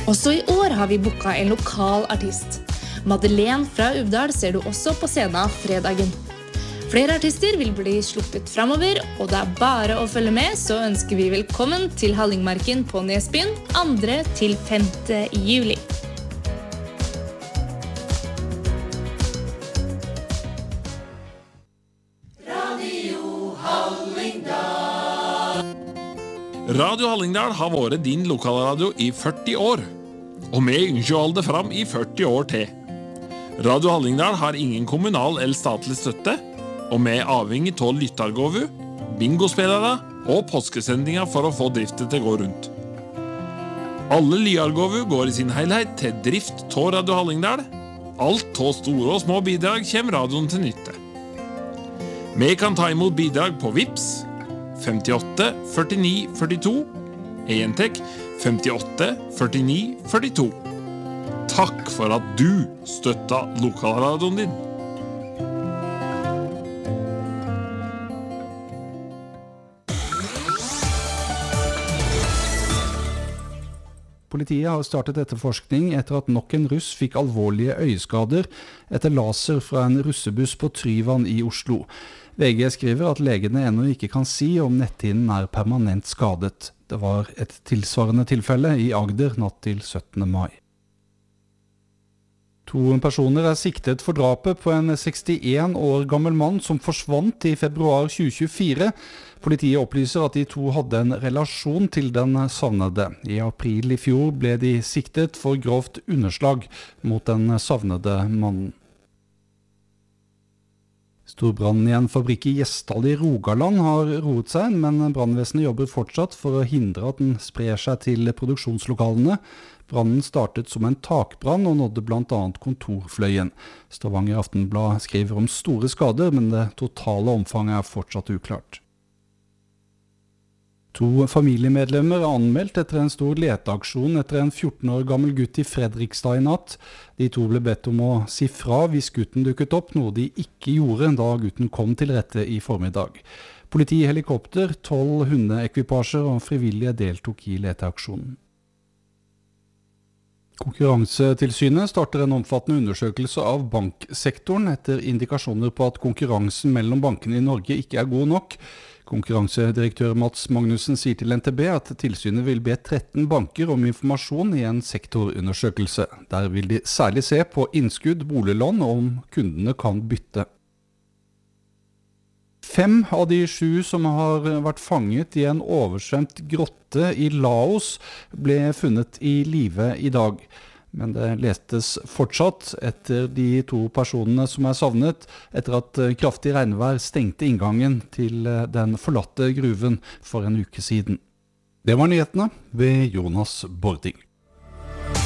Også I år har vi booket en lokal artist. Madeleine fra Uvdal ser du også på scenen fredagen. Flere artister vil bli sluppet fremover, og det bare å følge med, så ønsker vi velkommen til Hallingmarken på Nesbyen 2. til 5. juli. Radio Hallingdal har vært din lokalradio I 40 år, og vi ønsker å holde det fram I 40 år til. Radio Hallingdal har ingen kommunal eller statlig støtte, og vi avhengig av lyttargåvu, bingospillere og påskesendinger for å få driften til å gå rundt. Alle lyargåvu går I sin helhet til drift av Radio Hallingdal. Alt av store og små bidrag kommer radioen til nytte. Vi kan ta imot bidrag på Vips 58 49 42, Entek 58 49 42. Takk for at du støtta lokalradioen din. Politiet har startet etterforskning etter at nok en russ fikk alvorlige øyeskader etter laser fra en russebuss på Tryvann I Oslo. VG skriver at legene ennå ikke kan si om netthinnen permanent skadet. Det var et tilsvarende tilfelle I Agder natt til 17. mai. 2 personer siktet for drapet på en 61 år gammel mann som forsvant I februar 2024. Politiet opplyser at de 2 hadde en relasjon til den savnede. I april I fjor ble de siktet for grovt underslag mot den savnede mannen. Storbrannen I en fabrikk I Gjesdal I Rogaland har roet seg, men brannvesenet jobber fortsatt for å hindre at den sprer seg til produksjonslokalene. Brannen startet som en takbrann og nådde blant annet kontorfløyen. Stavanger Aftenblad skriver om store skader, men det totale omfanget fortsatt uklart. 2 familiemedlemmer anmeldt etter en stor leteaksjon etter en 14 år gammel gutt I Fredrikstad I natt. De 2 ble bedt om å si fra hvis gutten dukket opp, noe de ikke gjorde da gutten kom til rette I formiddag. Politi, helikopter, 12 hundeekvipasjer og frivillige deltok I leteaksjonen. Konkurransetilsynet starter en omfattende undersøkelse av banksektoren etter indikasjoner på at konkurransen mellom bankene I Norge ikke god nok. Konkurransedirektør Mats Magnussen sier til NTB at tilsynet vil be 13 banker om informasjon I en sektorundersøkelse. Der vil de særlig se på innskudd, boliglån og om kundene kan bytte. 5 av de 7 som har vært fanget I en oversvømt grotte I Laos ble funnet I live I dag. Men det lestes fortsatt etter de 2 personene som savnet, etter at kraftig regnvær stengte inngangen til den forlatte gruven for en uke siden. Det var nyhetene ved Jonas Bording.